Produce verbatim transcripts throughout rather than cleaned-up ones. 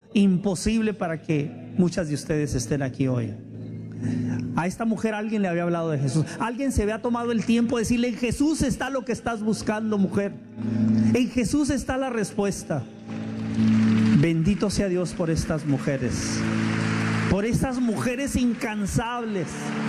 imposible para que muchas de ustedes estén aquí hoy. A esta mujer alguien le había hablado de Jesús. Alguien se había tomado el tiempo de decirle: en Jesús está lo que estás buscando, mujer. En Jesús está la respuesta. Bendito sea Dios por estas mujeres, por estas mujeres incansables,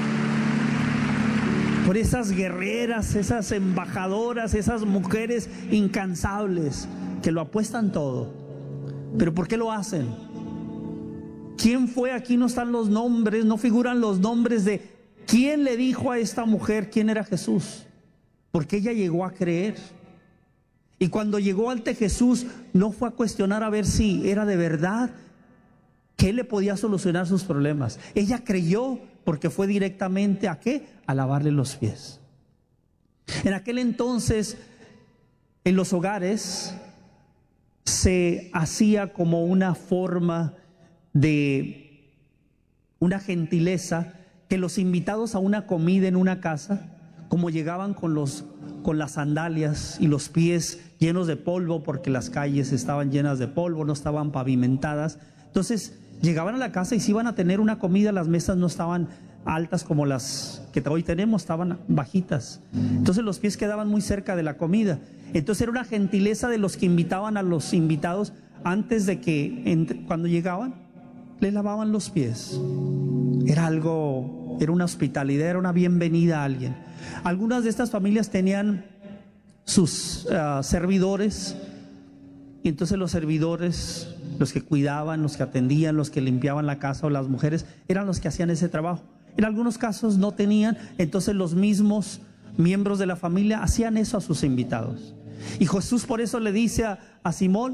por esas guerreras, esas embajadoras, esas mujeres incansables que lo apuestan todo. ¿Pero por qué lo hacen? ¿Quién fue? Aquí no están los nombres, no figuran los nombres de quién le dijo a esta mujer quién era Jesús, porque ella llegó a creer. Y cuando llegó ante Jesús, no fue a cuestionar a ver si era de verdad que Él le podía solucionar sus problemas. Ella creyó porque fue directamente ¿a qué? A lavarle los pies. En aquel entonces, en los hogares, se hacía como una forma de una gentileza que los invitados a una comida en una casa, como llegaban con los con las sandalias y los pies llenos de polvo, porque las calles estaban llenas de polvo, no estaban pavimentadas, entonces llegaban a la casa y si iban a tener una comida, las mesas no estaban altas como las que hoy tenemos, estaban bajitas, entonces los pies quedaban muy cerca de la comida. Entonces era una gentileza de los que invitaban a los invitados, antes de que entre, cuando llegaban le lavaban los pies. Era algo, era una hospitalidad, era una bienvenida a alguien. Algunas de estas familias tenían sus uh, servidores, y entonces los servidores, los que cuidaban, los que atendían, los que limpiaban la casa, o las mujeres, eran los que hacían ese trabajo. En algunos casos no tenían, entonces los mismos miembros de la familia hacían eso a sus invitados. Y Jesús por eso le dice a, a Simón,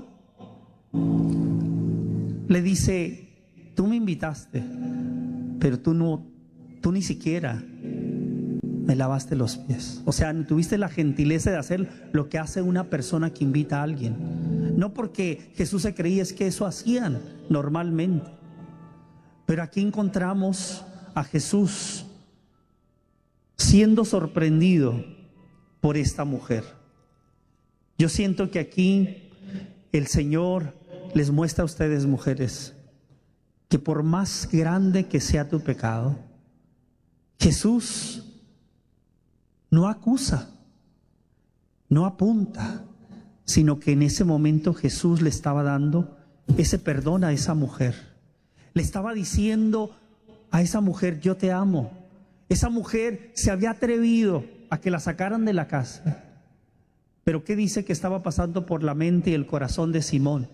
le dice: tú me invitaste, pero tú no, tú ni siquiera me lavaste los pies. O sea, tuviste la gentileza de hacer lo que hace una persona que invita a alguien. No porque Jesús se creía, es que eso hacían normalmente. Pero aquí encontramos a Jesús siendo sorprendido por esta mujer. Yo siento que aquí el Señor les muestra a ustedes, mujeres, que por más grande que sea tu pecado, Jesús no acusa, no apunta, sino que en ese momento Jesús le estaba dando ese perdón a esa mujer. Le estaba diciendo a esa mujer: yo te amo. Esa mujer se había atrevido a que la sacaran de la casa. Pero ¿qué dice que estaba pasando por la mente y el corazón de Simón?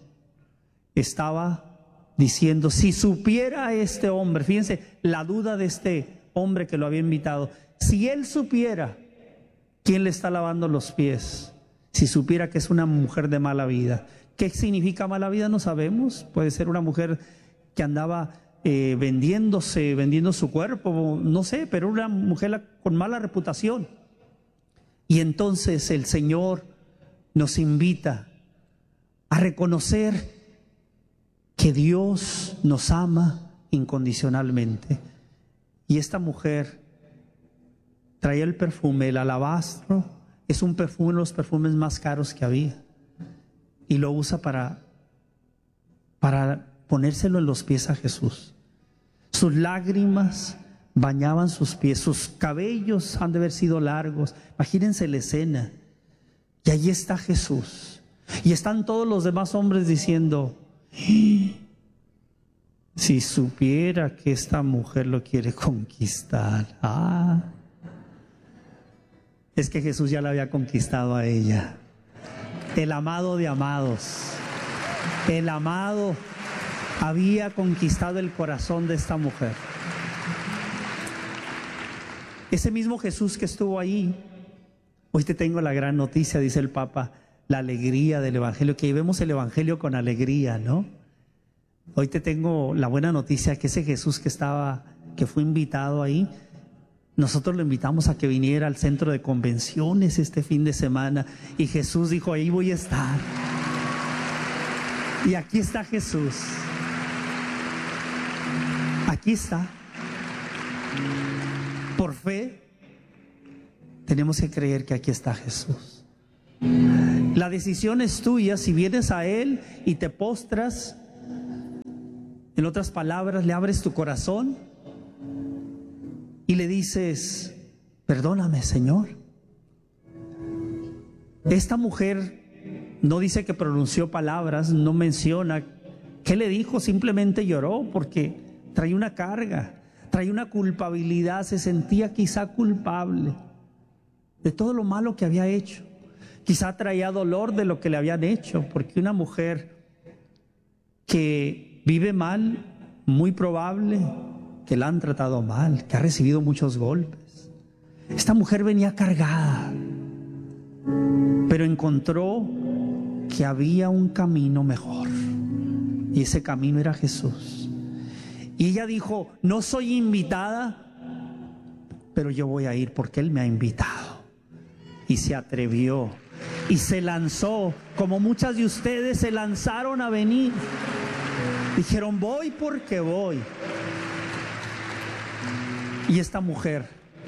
Estaba diciendo: si supiera este hombre, fíjense la duda de este hombre que lo había invitado, si él supiera quién le está lavando los pies, si supiera que es una mujer de mala vida. ¿Qué significa mala vida? No sabemos. Puede ser una mujer que andaba eh, vendiéndose, vendiendo su cuerpo, no sé, pero una mujer con mala reputación. Y entonces el Señor nos invita a reconocer que Dios nos ama incondicionalmente. Y esta mujer traía el perfume, el alabastro, es un perfume, uno de los perfumes más caros que había, y lo usa para, para ponérselo en los pies a Jesús. Sus lágrimas bañaban sus pies, sus cabellos han de haber sido largos. Imagínense la escena. Y allí está Jesús, y están todos los demás hombres diciendo: si supiera que esta mujer lo quiere conquistar. Ah, es que Jesús ya la había conquistado a ella. El amado de amados, el amado había conquistado el corazón de esta mujer. Ese mismo Jesús que estuvo ahí, hoy te tengo la gran noticia, dice el Papa, la alegría del Evangelio, que llevemos el Evangelio con alegría, ¿no? Hoy te tengo la buena noticia que ese Jesús que estaba, que fue invitado ahí, nosotros lo invitamos a que viniera al centro de convenciones este fin de semana, y Jesús dijo: ahí voy a estar. Y aquí está Jesús. Aquí está. Por fe tenemos que creer que aquí está Jesús. La decisión es tuya. Si vienes a Él y te postras, En otras palabras, le abres tu corazón y le dices: perdóname, Señor. Esta mujer no dice que pronunció palabras, no menciona qué le dijo, simplemente lloró porque traía una carga, traía una culpabilidad, se sentía quizá culpable de todo lo malo que había hecho. Quizá traía dolor de lo que le habían hecho, porque una mujer que vive mal, muy probable que la han tratado mal, que ha recibido muchos golpes. Esta mujer venía cargada, pero encontró que había un camino mejor, y ese camino era Jesús. Y ella dijo: no soy invitada, pero yo voy a ir porque Él me ha invitado. Y se atrevió y se lanzó, como muchas de ustedes se lanzaron a venir. Dijeron: voy porque voy. Y esta mujer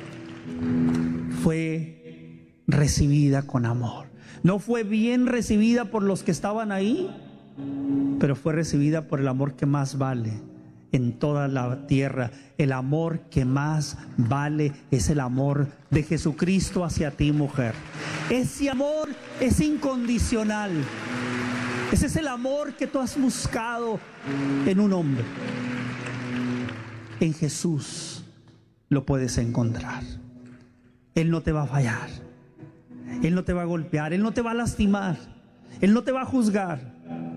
fue recibida con amor. No fue bien recibida por los que estaban ahí, pero fue recibida por el amor que más vale en toda la tierra. El amor que más vale es el amor de Jesucristo hacia ti, mujer. Ese amor es incondicional. Ese es el amor que tú has buscado en un hombre. En Jesús lo puedes encontrar. Él no te va a fallar. Él no te va a golpear. Él no te va a lastimar. Él no te va a juzgar.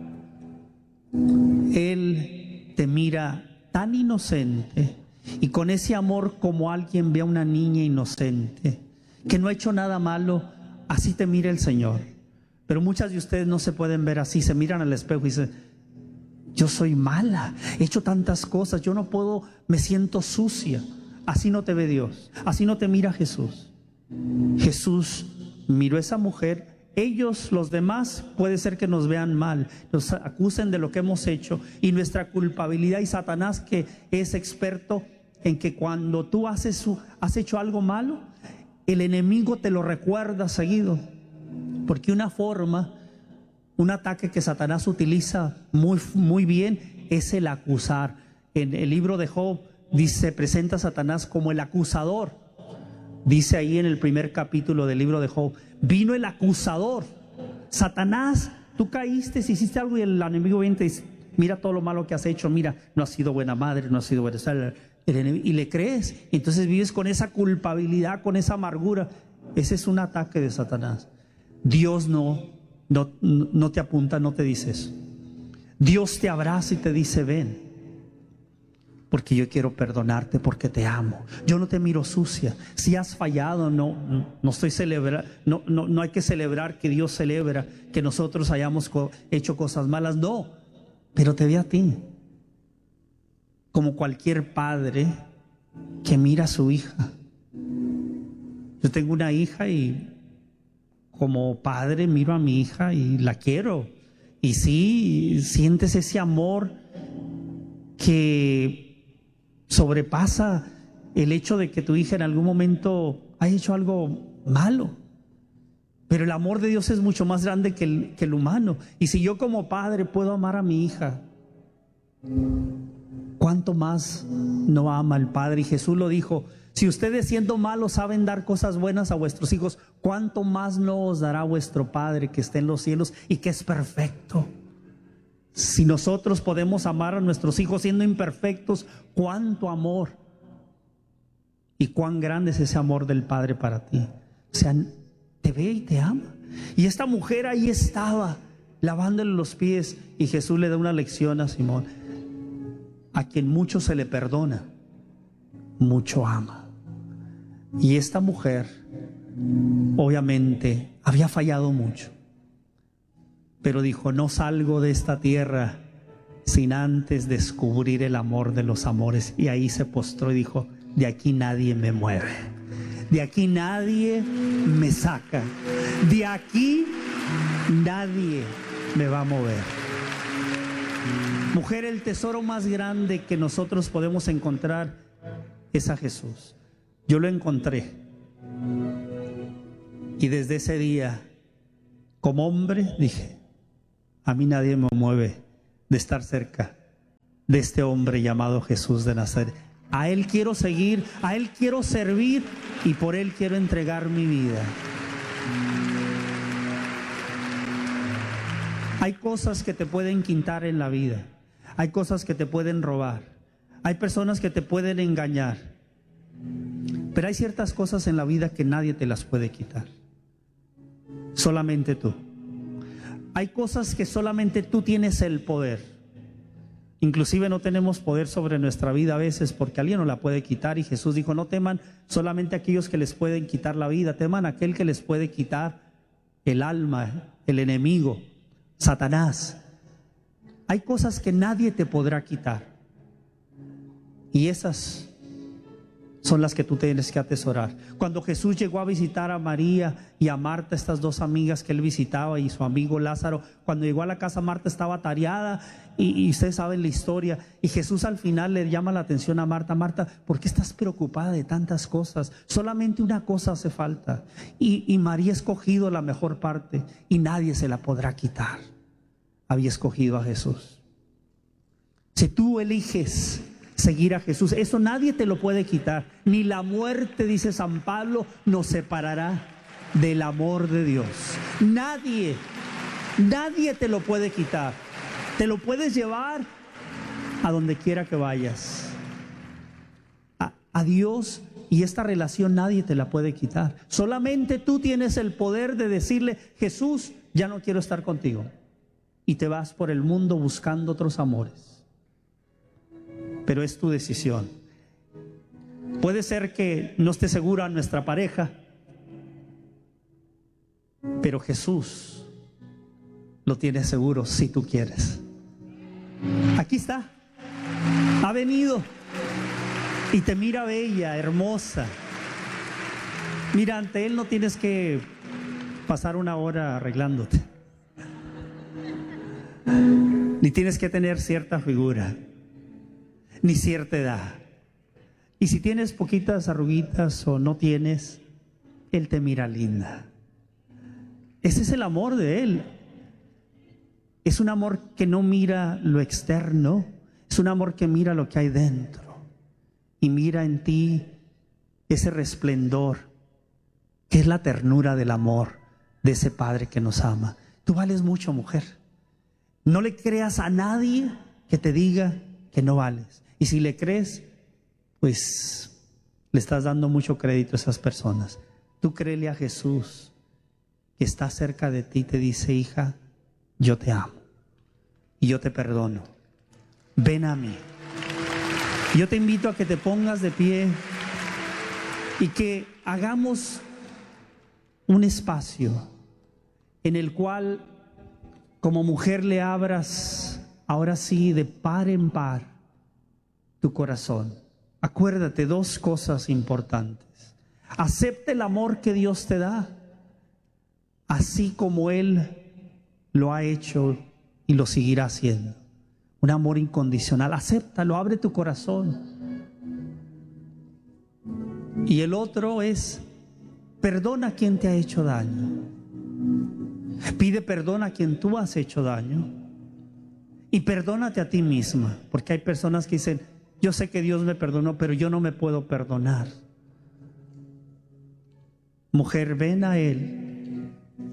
Él te mira tan inocente, y con ese amor como alguien ve a una niña inocente que no ha hecho nada malo. Así te mira el Señor. Pero muchas de ustedes no se pueden ver así. Se miran al espejo y dicen: yo soy mala, he hecho tantas cosas, yo no puedo, me siento sucia. Así no te ve Dios, así no te mira Jesús. Jesús miró a esa mujer. Ellos, los demás, puede ser que nos vean mal, nos acusen de lo que hemos hecho, y nuestra culpabilidad, y Satanás, que es experto en que cuando tú haces, has hecho algo malo, el enemigo te lo recuerda seguido. Porque una forma, un ataque que Satanás utiliza muy, muy bien es el acusar. En el libro de Job dice, presenta a Satanás como el acusador. Dice ahí en el primer capítulo del libro de Job: vino el acusador. Satanás, tú caíste, si hiciste algo, y el enemigo viene y te dice: mira todo lo malo que has hecho, mira, no has sido buena madre, no has sido buena. El enemigo, y le crees, y entonces vives con esa culpabilidad, con esa amargura. Ese es un ataque de Satanás. Dios no, no, no te apunta, no te dice eso. Dios te abraza y te dice: ven, porque yo quiero perdonarte, porque te amo. Yo no te miro sucia. Si has fallado, no, no estoy celebra, no, no, no hay que celebrar que Dios celebra que nosotros hayamos hecho cosas malas. No, pero te ve a ti como cualquier padre que mira a su hija. Yo tengo una hija, y como padre miro a mi hija y la quiero. Y sí, sientes ese amor que sobrepasa el hecho de que tu hija en algún momento ha hecho algo malo. Pero el amor de Dios es mucho más grande que el, que el humano. Y si yo como padre puedo amar a mi hija, ¿cuánto más no ama el Padre? Y Jesús lo dijo: si ustedes siendo malos saben dar cosas buenas a vuestros hijos, ¿cuánto más no os dará vuestro Padre que está en los cielos y que es perfecto? Si nosotros podemos amar a nuestros hijos siendo imperfectos, ¿cuánto amor? Y cuán grande es ese amor del Padre para ti. O sea, te ve y te ama. Y esta mujer ahí estaba, lavándole los pies, y Jesús le da una lección a Simón: a quien mucho se le perdona, mucho ama. Y esta mujer obviamente había fallado mucho, pero dijo: no salgo de esta tierra sin antes descubrir el amor de los amores. Y ahí se postró y dijo: de aquí nadie me mueve, de aquí nadie me saca, de aquí nadie me va a mover. Mujer, el tesoro más grande que nosotros podemos encontrar es a Jesús. Yo lo encontré, y desde ese día, como hombre, dije: a mí nadie me mueve de estar cerca de este hombre llamado Jesús de Nazaret. A Él quiero seguir, a Él quiero servir y por Él quiero entregar mi vida. Hay cosas que te pueden quitar en la vida. Hay cosas que te pueden robar. Hay personas que te pueden engañar. Pero hay ciertas cosas en la vida que nadie te las puede quitar. Solamente tú. Hay cosas que solamente tú tienes el poder. Inclusive no tenemos poder sobre nuestra vida a veces porque alguien nos la puede quitar. Y Jesús dijo, no teman solamente aquellos que les pueden quitar la vida. Teman a aquel que les puede quitar el alma, el enemigo, Satanás. Hay cosas que nadie te podrá quitar. Y esas son las que tú tienes que atesorar. Cuando Jesús llegó a visitar a María y a Marta, estas dos amigas que él visitaba, y su amigo Lázaro, cuando llegó a la casa, Marta estaba atareada y, y ustedes saben la historia. Y Jesús al final le llama la atención a Marta: Marta, ¿por qué estás preocupada de tantas cosas? Solamente una cosa hace falta. Y, y María ha escogido la mejor parte y nadie se la podrá quitar. Había escogido a Jesús. Si tú eliges seguir a Jesús, eso nadie te lo puede quitar. Ni la muerte, dice San Pablo, nos separará del amor de Dios. Nadie, nadie te lo puede quitar. Te lo puedes llevar a donde quiera que vayas. A, a Dios y esta relación nadie te la puede quitar. Solamente tú tienes el poder de decirle: Jesús, ya no quiero estar contigo. Y te vas por el mundo buscando otros amores. Pero es tu decisión. Puede ser que no esté segura nuestra pareja, pero Jesús lo tiene seguro si tú quieres. Aquí está, ha venido y te mira bella, hermosa. Mira, ante Él no tienes que pasar una hora arreglándote, ni tienes que tener cierta figura, ni cierta edad. Y si tienes poquitas arruguitas o no tienes, Él te mira linda. Ese es el amor de Él. Es un amor que no mira lo externo, es un amor que mira lo que hay dentro. Y mira en ti ese resplendor, que es la ternura del amor de ese Padre que nos ama. Tú vales mucho, mujer. No le creas a nadie que te diga que no vales. Y si le crees, pues le estás dando mucho crédito a esas personas. Tú créele a Jesús, que está cerca de ti, te dice: hija, yo te amo y yo te perdono. Ven a mí. Yo te invito a que te pongas de pie y que hagamos un espacio en el cual, como mujer, le abras ahora sí de par en par tu corazón. Acuérdate dos cosas importantes. Acepta el amor que Dios te da, así como Él lo ha hecho y lo seguirá haciendo. Un amor incondicional. Acéptalo, abre tu corazón. Y el otro es: perdona a quien te ha hecho daño. Pide perdón a quien tú has hecho daño. Y perdónate a ti misma, porque hay personas que dicen: yo sé que Dios me perdonó, pero yo no me puedo perdonar. Mujer, ven a Él.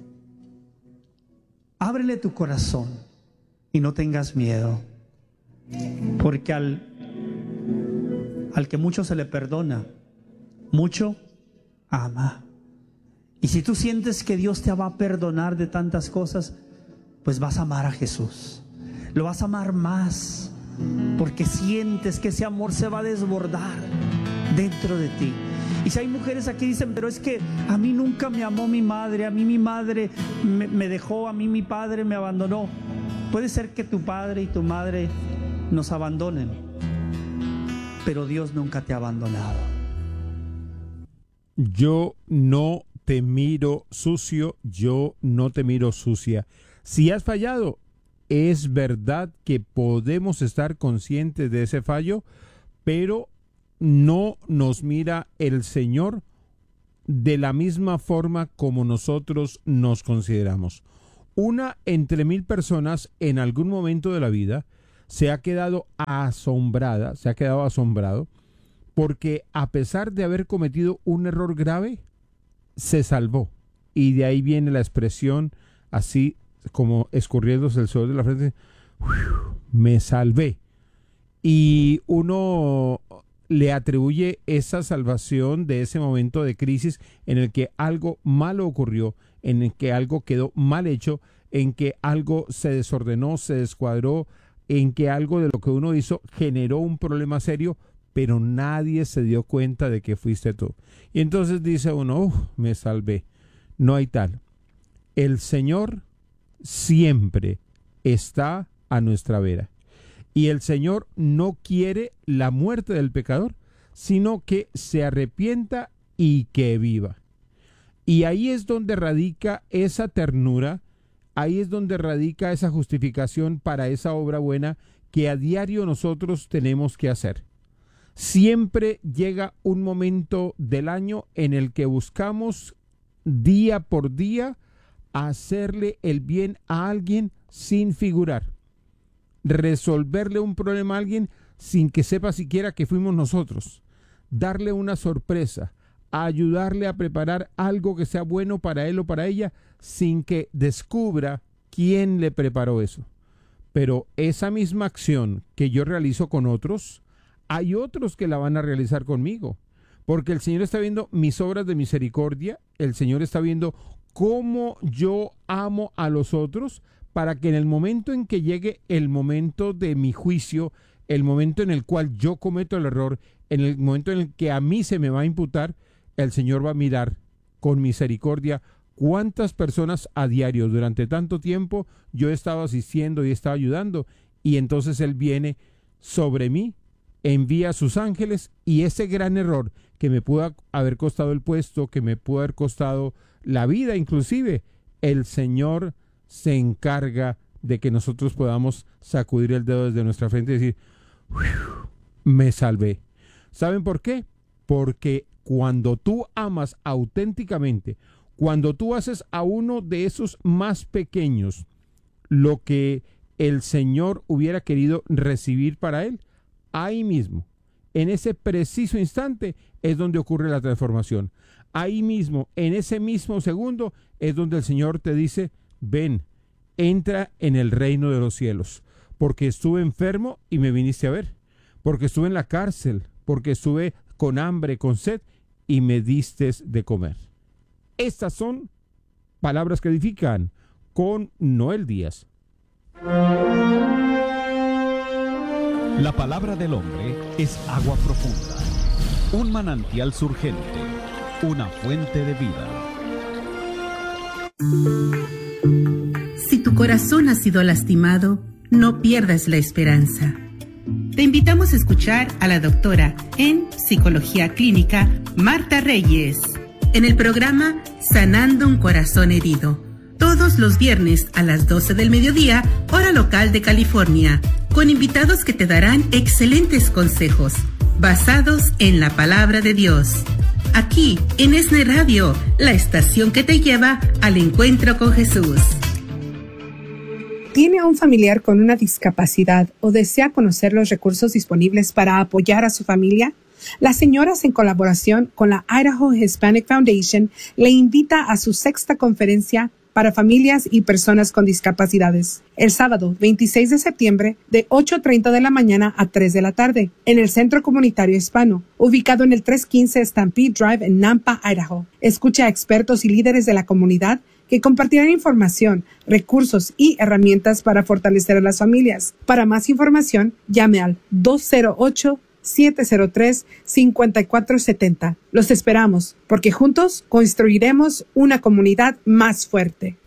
Ábrele tu corazón y no tengas miedo, porque al, al que mucho se le perdona, mucho ama. Y si tú sientes que Dios te va a perdonar de tantas cosas, pues vas a amar a Jesús. Lo vas a amar más, porque sientes que ese amor se va a desbordar dentro de ti. Y si hay mujeres aquí que dicen: pero es que a mí nunca me amó mi madre, a mí mi madre me, me dejó, a mí mi padre me abandonó. Puede ser que tu padre y tu madre nos abandonen, pero Dios nunca te ha abandonado. Yo no te miro sucio, yo no te miro sucia. Si has fallado, es verdad que podemos estar conscientes de ese fallo, pero no nos mira el Señor de la misma forma como nosotros nos consideramos. Una entre mil personas en algún momento de la vida se ha quedado asombrada, se ha quedado asombrado, porque a pesar de haber cometido un error grave, se salvó. Y de ahí viene la expresión así como escurriéndose el sudor de la frente, me salvé. Y uno le atribuye esa salvación de ese momento de crisis en el que algo malo ocurrió, en el que algo quedó mal hecho, en que algo se desordenó, se descuadró, en que algo de lo que uno hizo generó un problema serio, pero nadie se dio cuenta de que fuiste tú. Y entonces dice uno, uff, me salvé. No hay tal. El Señor siempre está a nuestra vera. Y el Señor no quiere la muerte del pecador, sino que se arrepienta y que viva. Y ahí es donde radica esa ternura, ahí es donde radica esa justificación para esa obra buena que a diario nosotros tenemos que hacer. Siempre llega un momento del año en el que buscamos día por día hacerle el bien a alguien sin figurar, resolverle un problema a alguien sin que sepa siquiera que fuimos nosotros, darle una sorpresa, ayudarle a preparar algo que sea bueno para él o para ella sin que descubra quién le preparó eso. Pero esa misma acción que yo realizo con otros, hay otros que la van a realizar conmigo, porque el Señor está viendo mis obras de misericordia, el Señor está viendo cómo yo amo a los otros, para que en el momento en que llegue el momento de mi juicio, el momento en el cual yo cometo el error, en el momento en el que a mí se me va a imputar, el Señor va a mirar con misericordia cuántas personas a diario durante tanto tiempo yo he estado asistiendo y he estado ayudando, y entonces Él viene sobre mí, envía a sus ángeles, y ese gran error que me pudo haber costado el puesto, que me pudo haber costado la vida inclusive, el Señor se encarga de que nosotros podamos sacudir el dedo desde nuestra frente y decir, me salvé. ¿Saben por qué? Porque cuando tú amas auténticamente, cuando tú haces a uno de esos más pequeños lo que el Señor hubiera querido recibir para él, ahí mismo, en ese preciso instante, es donde ocurre la transformación. Ahí mismo, en ese mismo segundo, es donde el Señor te dice, ven, entra en el reino de los cielos, porque estuve enfermo y me viniste a ver, porque estuve en la cárcel, porque estuve con hambre, con sed, y me diste de comer. Estas son palabras que edifican con Noel Díaz. La palabra del hombre es agua profunda, un manantial surgente, una fuente de vida. Si tu corazón ha sido lastimado, no pierdas la esperanza. Te invitamos a escuchar a la doctora en Psicología Clínica, Marta Reyes, en el programa Sanando un Corazón Herido, todos los viernes a las doce del mediodía, hora local de California, con invitados que te darán excelentes consejos, basados en la palabra de Dios. Aquí, en ESNE Radio, la estación que te lleva al encuentro con Jesús. ¿Tiene a un familiar con una discapacidad o desea conocer los recursos disponibles para apoyar a su familia? Las señoras, en colaboración con la Idaho Hispanic Foundation, le invita a su sexta conferencia para familias y personas con discapacidades, el sábado veintiséis de septiembre de ocho treinta de la mañana a tres de la tarde, en el Centro Comunitario Hispano, ubicado en el trescientos quince Stampede Drive en Nampa, Idaho. Escucha a expertos y líderes de la comunidad que compartirán información, recursos y herramientas para fortalecer a las familias. Para más información, llame al dos cero ocho, siete cero tres, cinco cuatro siete cero. Los esperamos, porque juntos construiremos una comunidad más fuerte.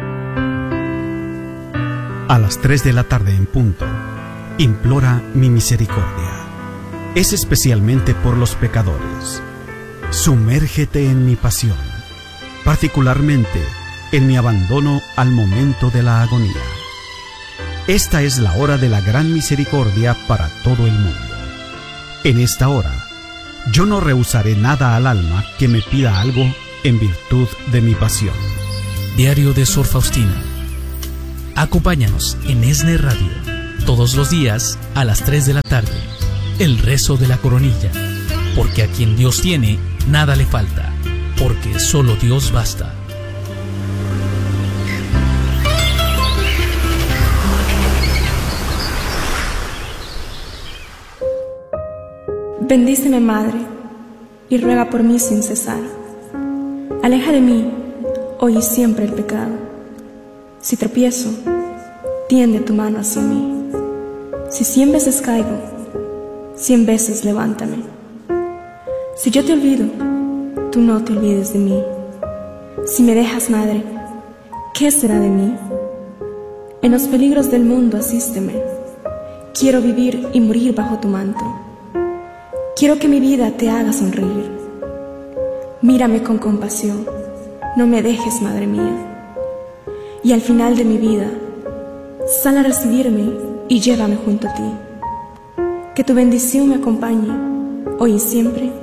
A las tres de la tarde en punto, implora mi misericordia. Es especialmente por los pecadores. Sumérgete en mi pasión, particularmente en mi abandono al momento de la agonía. Esta es la hora de la gran misericordia para todo el mundo. En esta hora, yo no rehusaré nada al alma que me pida algo en virtud de mi pasión. Diario de Sor Faustina. Acompáñanos en ESNE Radio, todos los días a las tres de la tarde. El rezo de la coronilla. Porque a quien Dios tiene, nada le falta. Porque solo Dios basta. Bendíceme, Madre, y ruega por mí sin cesar. Aleja de mí, hoy y siempre, el pecado. Si tropiezo, tiende tu mano hacia mí. Si cien veces caigo, cien veces levántame. Si yo te olvido, tú no te olvides de mí. Si me dejas, Madre, ¿qué será de mí? En los peligros del mundo asísteme. Quiero vivir y morir bajo tu manto. Quiero que mi vida te haga sonreír. Mírame con compasión, no me dejes, Madre mía. Y al final de mi vida, sal a recibirme y llévame junto a ti. Que tu bendición me acompañe, hoy y siempre.